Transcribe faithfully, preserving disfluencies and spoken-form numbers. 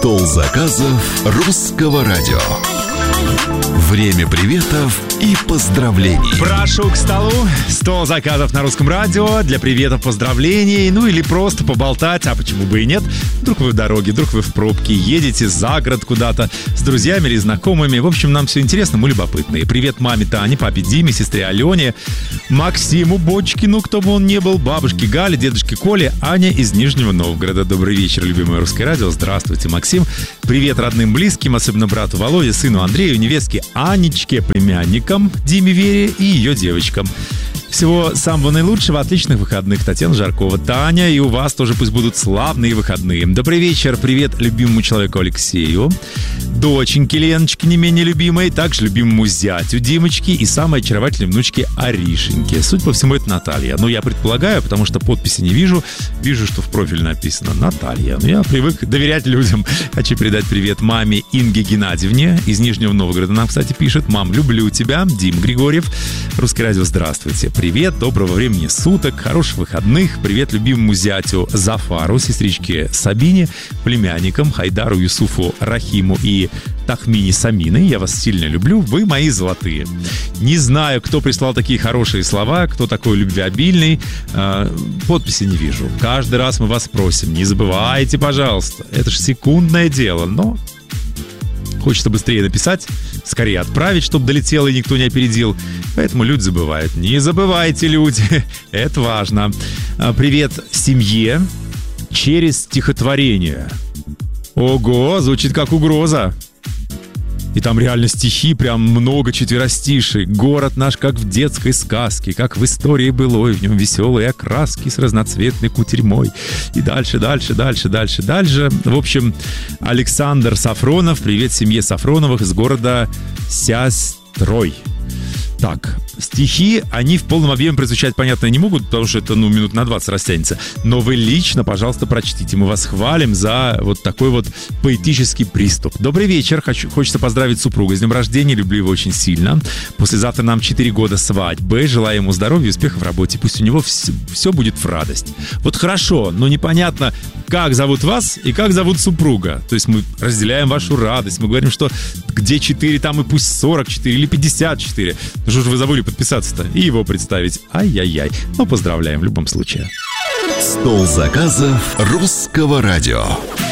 Стол заказов русского радио. Время приветов и поздравлений. Прошу к столу. Стол заказов на русском радио для приветов, поздравлений. Ну или просто поболтать, а почему бы и нет. Вдруг вы в дороге, вдруг вы в пробке, едете за город куда-то с друзьями или знакомыми. В общем, нам все интересно, мы любопытные. Привет маме Тане, папе Диме, сестре Алене, Максиму Бочкину, кто бы он ни был, бабушке Гале, дедушке Коле, Аня из Нижнего Новгорода. Добрый вечер, любимое русское радио. Здравствуйте, Максим. Привет родным, близким, особенно брату Володе, сыну Андрею, невестке Анечке, племянникам Диме Вере и ее девочкам. Всего самого наилучшего, отличных выходных, Татьяна Жаркова. Таня, и у вас тоже пусть будут славные выходные. Добрый вечер, привет любимому человеку Алексею, доченьке Леночке, не менее любимой, также любимому зятю Димочке и самой очаровательной внучке Аришеньке. Суть по всему, это Наталья. Ну, я предполагаю, потому что подписи не вижу. Вижу, что в профиле написано Наталья. Но я привык доверять людям. Хочу передать привет маме Инге Геннадьевне из Нижнего Новгорода. Нам, кстати, пишет: мам, люблю тебя. Дим Григорьев. Русское радио, здравствуйте. Привет, доброго времени суток, хороших выходных. Привет любимому зятю Зафару, сестричке Сабине, племянникам Хайдару, Юсуфу, Рахиму и Тахмине Самины. Я вас сильно люблю, вы мои золотые. Не знаю, кто прислал такие хорошие слова, кто такой любвеобильный. Подписи не вижу. Каждый раз мы вас просим, не забывайте, пожалуйста. Это же секундное дело, но хочется быстрее написать, скорее отправить, чтобы долетело и никто не опередил. Поэтому люди забывают. Не забывайте, люди. Это важно. Привет семье через стихотворение. Ого, звучит как угроза. И там реально стихи, прям много четверостишей. Город наш, как в детской сказке, как в истории былой. В нем веселые окраски с разноцветной кутерьмой. И дальше, дальше, дальше, дальше, дальше. В общем, Александр Сафронов. Привет семье Сафроновых из города Сястрой. Так, стихи, они в полном объеме прозвучать, понятно, не могут, потому что это, ну, минут на двадцать растянется. Но вы лично, пожалуйста, прочтите. Мы вас хвалим за вот такой вот поэтический приступ. Добрый вечер. Хочу, хочется поздравить супруга с днем рождения. Люблю его очень сильно. Послезавтра нам четыре года свадьбы. Желаю ему здоровья и успехов в работе. Пусть у него все, все будет в радость. Вот хорошо, но непонятно, как зовут вас и как зовут супруга. То есть мы разделяем вашу радость. Мы говорим, что где четыре, там и пусть сорок четыре или пятьдесят четыре. Ну что же вы забыли подписаться-то и его представить? Ай-яй-яй. Ну, поздравляем в любом случае. Стол заказов русского радио.